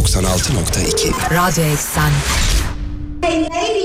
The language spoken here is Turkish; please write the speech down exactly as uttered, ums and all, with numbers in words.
doksan altı nokta iki. Radyo Eksen. Hey, hey.